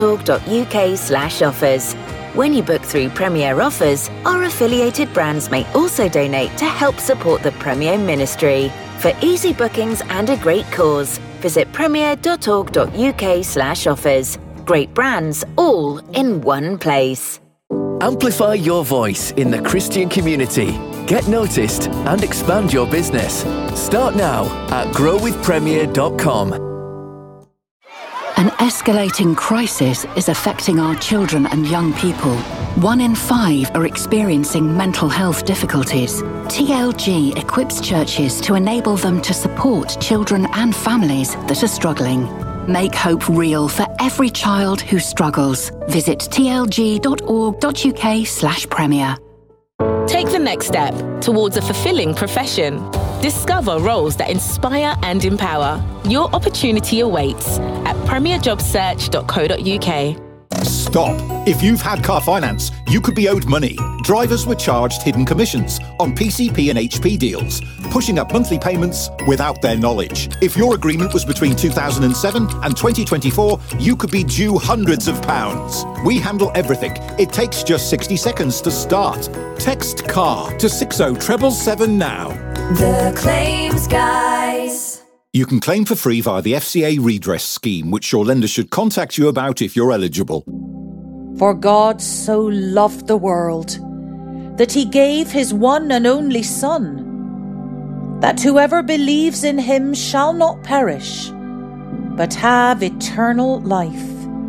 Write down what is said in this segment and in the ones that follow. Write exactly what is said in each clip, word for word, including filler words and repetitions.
uk slash offers. When you book through Premier Offers, our affiliated brands may also donate to help support the Premier ministry. For easy bookings and a great cause, visit premier.org.uk slash offers. Great brands, all in one place. Amplify your voice in the Christian community. Get noticed and expand your business. Start now at grow with premier dot com. An escalating crisis is affecting our children and young people. One in five are experiencing mental health difficulties. T L G equips churches to enable them to support children and families that are struggling. Make hope real for every child who struggles. Visit tlg.org.uk slash premier. Take the next step towards a fulfilling profession. Discover roles that inspire and empower. Your opportunity awaits at premier job search dot co dot uk. Stop. If you've had car finance, you could be owed money. Drivers were charged hidden commissions on P C P and H P deals, pushing up monthly payments without their knowledge. If your agreement was between two thousand seven and twenty twenty-four, you could be due hundreds of pounds. We handle everything. It takes just sixty seconds to start. Text CAR to six oh seven seven now. The Claims Guys. You can claim for free via the F C A redress scheme, which your lender should contact you about if you're eligible. For God so loved the world that he gave his one and only Son, that whoever believes in him shall not perish, but have eternal life.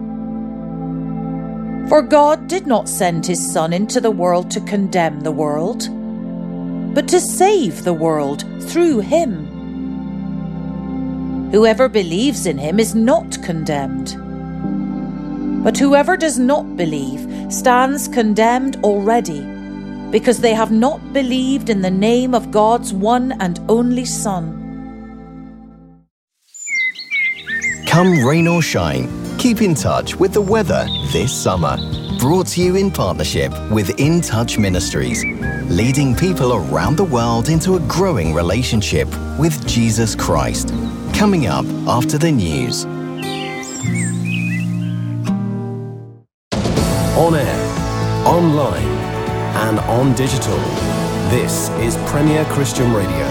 For God did not send his Son into the world to condemn the world, but to save the world through him. Whoever believes in him is not condemned. But whoever does not believe stands condemned already, because they have not believed in the name of God's one and only Son. Come rain or shine, keep in touch with the weather this summer. Brought to you in partnership with In Touch Ministries, leading people around the world into a growing relationship with Jesus Christ. Coming up after the news. On air, online, and on digital. This is Premier Christian Radio.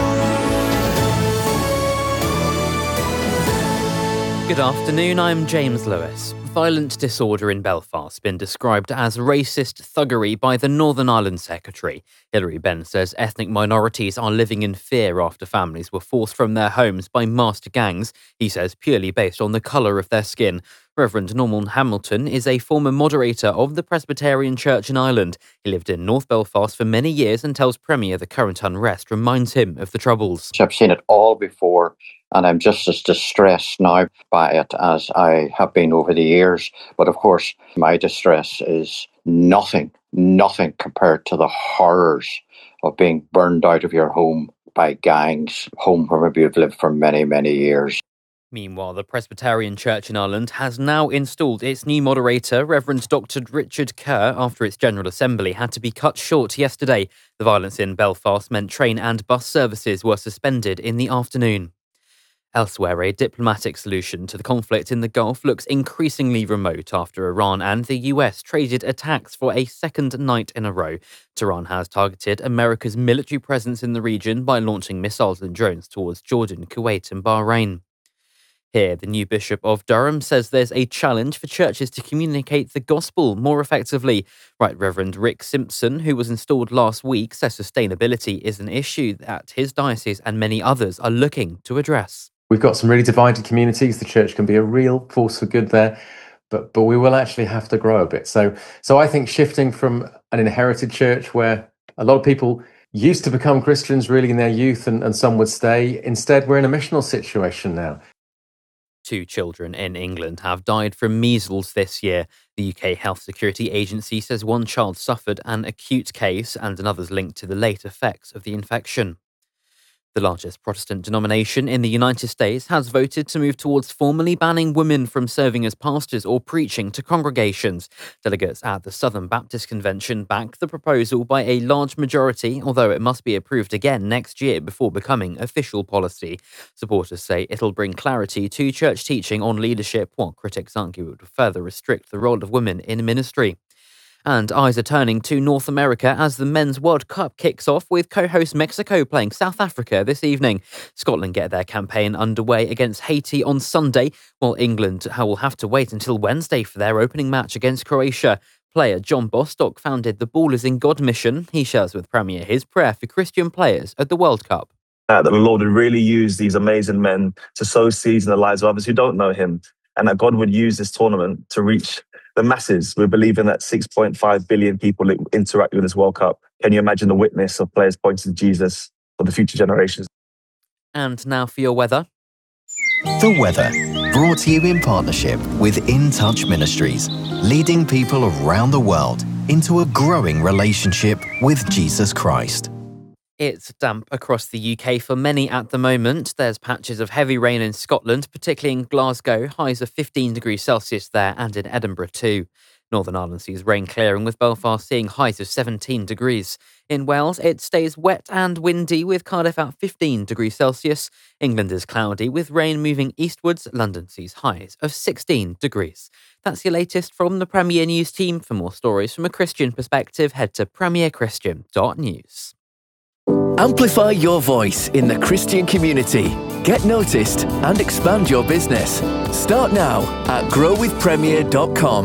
Good afternoon, I'm James Lewis. Violent disorder in Belfast has been described as racist thuggery by the Northern Ireland Secretary. Hilary Benn says ethnic minorities are living in fear after families were forced from their homes by masked gangs, he says purely based on the colour of their skin. Reverend Norman Hamilton is a former moderator of the Presbyterian Church in Ireland. He lived in North Belfast for many years and tells Premier the current unrest reminds him of the Troubles. I've seen it all before, and I'm just as distressed now by it as I have been over the years. But of course, my distress is nothing, nothing compared to the horrors of being burned out of your home by gangs, home where maybe you've lived for many, many years. Meanwhile, the Presbyterian Church in Ireland has now installed its new moderator, Reverend Doctor Richard Kerr, after its General Assembly had to be cut short yesterday. The violence in Belfast meant train and bus services were suspended in the afternoon. Elsewhere, a diplomatic solution to the conflict in the Gulf looks increasingly remote after Iran and the U S traded attacks for a second night in a row. Tehran has targeted America's military presence in the region by launching missiles and drones towards Jordan, Kuwait and Bahrain. Here, the new Bishop of Durham says there's a challenge for churches to communicate the gospel more effectively. Right Reverend Rick Simpson, who was installed last week, says sustainability is an issue that his diocese and many others are looking to address. We've got some really divided communities. The church can be a real force for good there, but but we will actually have to grow a bit. So so I think shifting from an inherited church where a lot of people used to become Christians really in their youth and, and some would stay, instead we're in a missional situation now. Two children in England have died from measles this year. The U K Health Security Agency says one child suffered an acute case and another's linked to the late effects of the infection. The largest Protestant denomination in the United States has voted to move towards formally banning women from serving as pastors or preaching to congregations. Delegates at the Southern Baptist Convention backed the proposal by a large majority, although it must be approved again next year before becoming official policy. Supporters say it'll bring clarity to church teaching on leadership, while critics argue it would further restrict the role of women in ministry. And eyes are turning to North America as the Men's World Cup kicks off, with co-host Mexico playing South Africa this evening. Scotland get their campaign underway against Haiti on Sunday, while England will have to wait until Wednesday for their opening match against Croatia. Player John Bostock founded the Ballers in God mission. He shares with Premier his prayer for Christian players at the World Cup. Uh, that the Lord would really use these amazing men to sow seeds in the lives of others who don't know him, and that God would use this tournament to reach the masses. We're believing that six point five billion people interact with this World Cup. Can you imagine the witness of players pointing to Jesus for the future generations? And now for your weather. The weather, brought to you in partnership with In Touch Ministries, leading people around the world into a growing relationship with Jesus Christ. It's damp across the U K for many at the moment. There's patches of heavy rain in Scotland, particularly in Glasgow, highs of fifteen degrees Celsius there, and in Edinburgh too. Northern Ireland sees rain clearing, with Belfast seeing highs of seventeen degrees. In Wales, it stays wet and windy, with Cardiff at fifteen degrees Celsius. England is cloudy, with rain moving eastwards. London sees highs of sixteen degrees. That's your latest from the Premier News team. For more stories from a Christian perspective, head to premier christian dot news. Amplify your voice in the Christian community. Get noticed and expand your business. Start now at grow with premier dot com.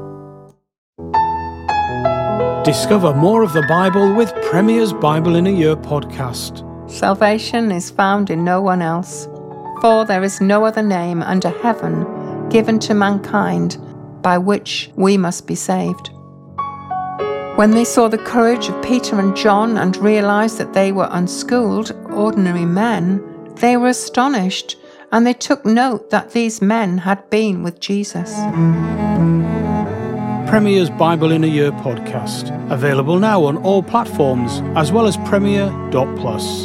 Discover more of the Bible with Premier's Bible in a Year podcast. Salvation is found in no one else, for there is no other name under heaven given to mankind by which we must be saved. When they saw the courage of Peter and John and realized that they were unschooled, ordinary men, they were astonished, and they took note that these men had been with Jesus. Premier's Bible in a Year podcast, available now on all platforms, as well as premier dot plus.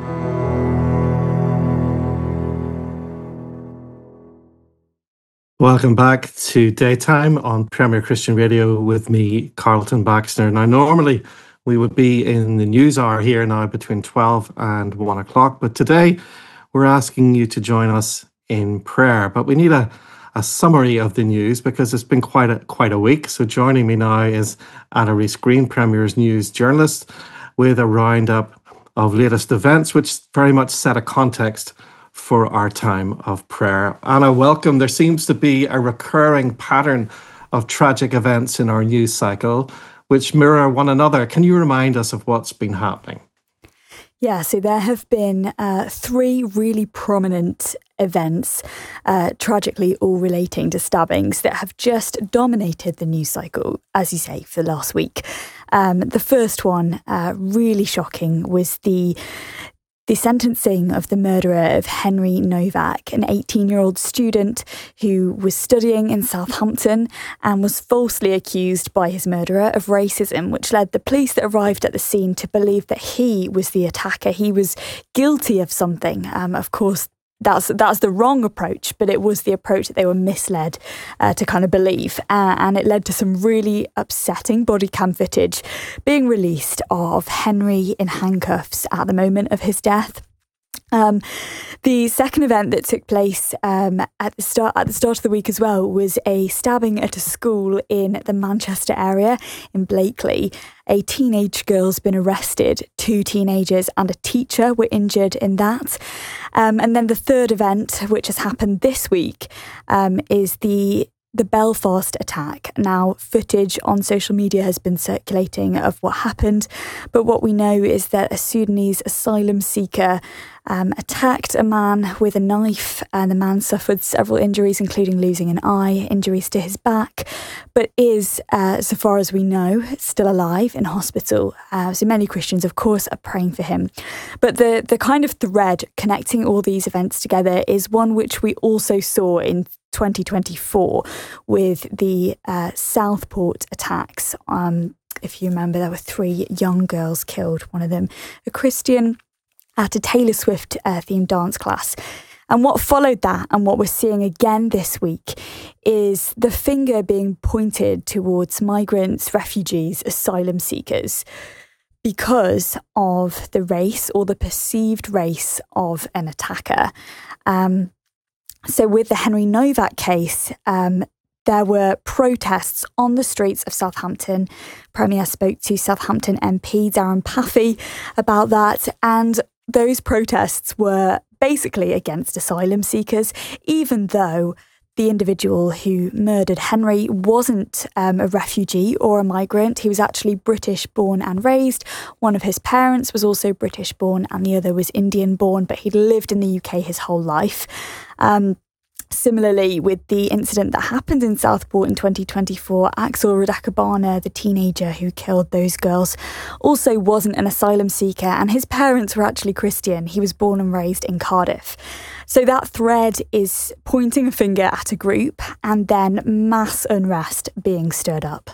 Welcome back to Daytime on Premier Christian Radio with me, Carlton Baxter. Now, normally we would be in the news hour here now between twelve and one o'clock, but today we're asking you to join us in prayer. But we need a, a summary of the news because it's been quite a, quite a week. So joining me now is Anna Rees-Green, Premier's news journalist, with a roundup of latest events, which very much set a context for our time of prayer. Anna, welcome. There seems to be a recurring pattern of tragic events in our news cycle, which mirror one another. Can you remind us of what's been happening? Yeah, so there have been uh, three really prominent events, uh, tragically all relating to stabbings, that have just dominated the news cycle, as you say, for the last week. Um, the first one, uh, really shocking, was the The sentencing of the murderer of Henry Novak, an eighteen-year-old student who was studying in Southampton and was falsely accused by his murderer of racism, which led the police that arrived at the scene to believe that he was the attacker. He was guilty of something. Um, of course, That's that's the wrong approach, but it was the approach that they were misled uh, to kind of believe. Uh, and it led to some really upsetting body cam footage being released of Henry in handcuffs at the moment of his death. Um, the second event that took place um, at the start at the start of the week as well was a stabbing at a school in the Manchester area in Blakely. A teenage girl's been arrested. Two teenagers and a teacher were injured in that. Um, and then the third event, which has happened this week, um, is the the Belfast attack. Now, footage on social media has been circulating of what happened, but what we know is that a Sudanese asylum seeker um, attacked a man with a knife, and the man suffered several injuries, including losing an eye, injuries to his back, but is, uh, so far as we know, still alive in hospital. Uh, so many Christians, of course, are praying for him. But the, the kind of thread connecting all these events together is one which we also saw in twenty twenty-four with the uh, Southport attacks. Um, if you remember, there were three young girls killed, one of them a Christian, at a Taylor Swift uh, themed dance class. And what followed that, and what we're seeing again this week, is the finger being pointed towards migrants, refugees, asylum seekers, because of the race or the perceived race of an attacker. Um, so with the Henry Novak case, um, there were protests on the streets of Southampton. Premier spoke to Southampton M P Darren Paffy about that, and those protests were basically against asylum seekers, even though the individual who murdered Henry wasn't um, a refugee or a migrant. He was actually British born and raised. One of his parents was also British born and the other was Indian born, but he'd lived in the U K his whole life. Um, Similarly, with the incident that happened in Southport in twenty twenty-four, Axel Radakabana, the teenager who killed those girls, also wasn't an asylum seeker, and his parents were actually Christian. He was born and raised in Cardiff. So that thread is pointing a finger at a group and then mass unrest being stirred up.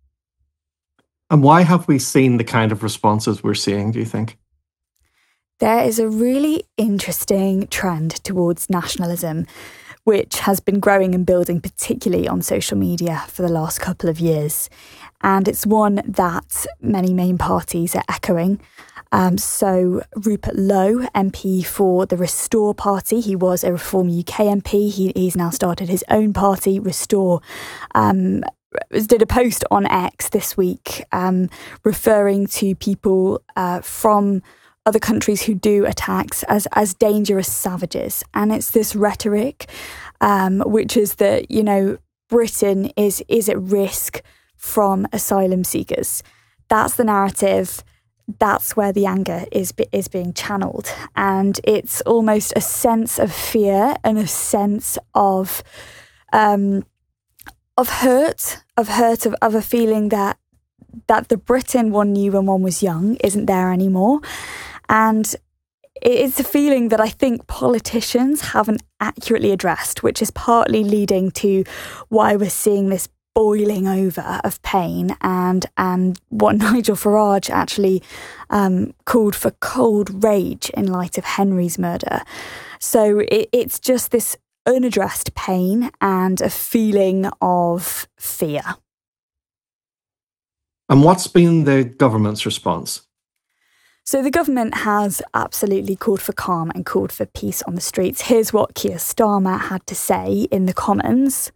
And why have we seen the kind of responses we're seeing, do you think? There is a really interesting trend towards nationalism, which has been growing and building, particularly on social media for the last couple of years. And it's one that many main parties are echoing. Um, so Rupert Lowe, M P for the Restore Party, he was a Reform U K M P. He, he's now started his own party, Restore, um, did a post on X this week um, referring to people uh, from other countries who do attacks as as dangerous savages. And it's this rhetoric, um, which is that, you know, Britain is is at risk from asylum seekers. That's the narrative. That's where the anger is is being channeled. And it's almost a sense of fear and a sense of um, of hurt, of hurt, of, of a feeling that that the Britain one knew when one was young isn't there anymore. And it's a feeling that I think politicians haven't accurately addressed, which is partly leading to why we're seeing this boiling over of pain and and what Nigel Farage actually um, called for cold rage in light of Henry's murder. So it, it's just this unaddressed pain and a feeling of fear. And what's been the government's response? So the government has absolutely called for calm and called for peace on the streets. Here's what Keir Starmer had to say in the Commons.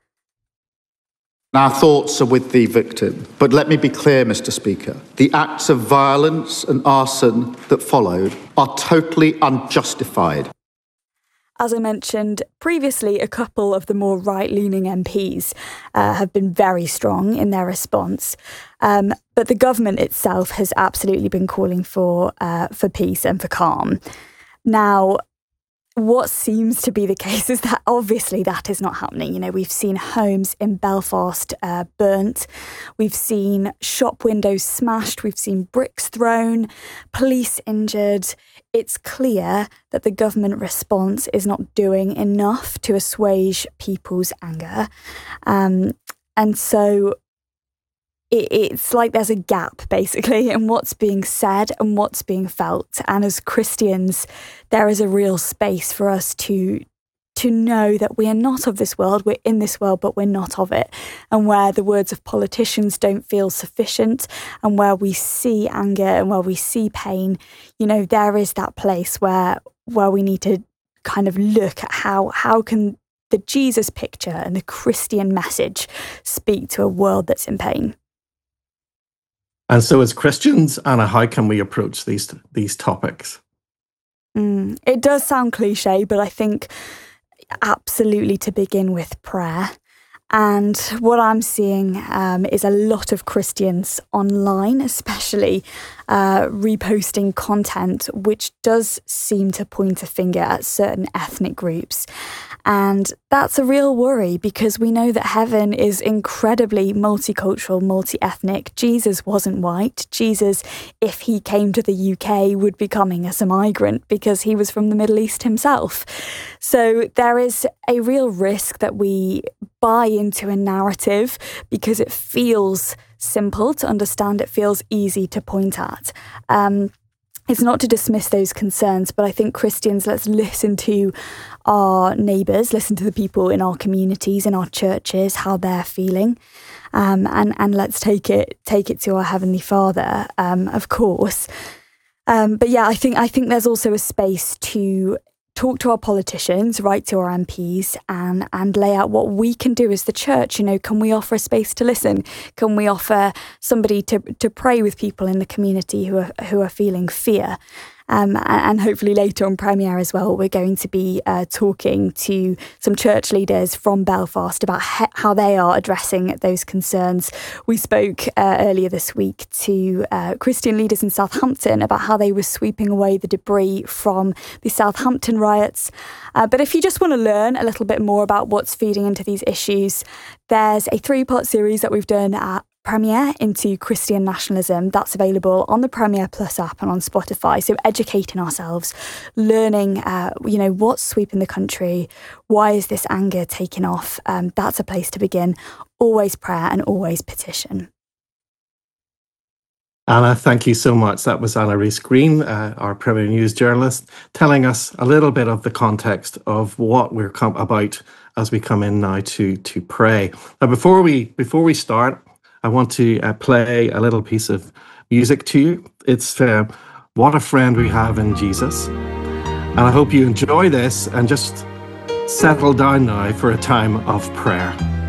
Our thoughts are with the victim. But let me be clear, Mr Speaker. The acts of violence and arson that followed are totally unjustified. As I mentioned previously, a couple of the more right-leaning M Ps uh, have been very strong in their response. Um, but the government itself has absolutely been calling for uh, for peace and for calm. Now, what seems to be the case is that obviously that is not happening. You know, we've seen homes in Belfast uh, burnt. We've seen shop windows smashed. We've seen bricks thrown, police injured. It's clear that the government response is not doing enough to assuage people's anger. Um, and so it, it's like there's a gap, basically, in what's being said and what's being felt. And as Christians, there is a real space for us to to know that we are not of this world, we're in this world, but we're not of it. And where the words of politicians don't feel sufficient, and where we see anger and where we see pain, you know, there is that place where where we need to kind of look at how how can the Jesus picture and the Christian message speak to a world that's in pain. And so as Christians, Anna, how can we approach these these topics? Mm, it does sound cliche, but I think absolutely to begin with prayer. And what I'm seeing um, is a lot of Christians online, especially uh, reposting content which does seem to point a finger at certain ethnic groups. And that's a real worry, because we know that heaven is incredibly multicultural, multi-ethnic. Jesus wasn't white. Jesus, if he came to the U K, would be coming as a migrant because he was from the Middle East himself. So there is a real risk that we buy into a narrative because it feels simple to understand, it feels easy to point at. Um, it's not to dismiss those concerns, but I think Christians, let's listen to our neighbours, listen to the people in our communities, in our churches, how they're feeling, um, and and let's take it take it to our Heavenly Father, um, of course. Um, but yeah, I think I think there's also a space to talk to our politicians, write to our M Ps, and and lay out what we can do as the church. You know, can we offer a space to listen? Can we offer somebody to to pray with people in the community who are who are feeling fear? Um, and hopefully later on Premier as well, we're going to be uh, talking to some church leaders from Belfast about he- how they are addressing those concerns. We spoke uh, earlier this week to uh, Christian leaders in Southampton about how they were sweeping away the debris from the Southampton riots. Uh, but if you just want to learn a little bit more about what's feeding into these issues, there's a three-part series that we've done at Premier into Christian nationalism. That's available on the Premier Plus app and on Spotify. So educating ourselves, learning, uh, you know, what's sweeping the country, why is this anger taking off? Um, that's a place to begin. Always prayer and always petition. Anna, thank you so much. That was Anna Rees-Green, uh, our Premier News journalist, telling us a little bit of the context of what we're com- about as we come in now to to pray. Now, before we before we start, I want to uh, play a little piece of music to you. It's uh, What a Friend We Have in Jesus. And I hope you enjoy this and just settle down now for a time of prayer.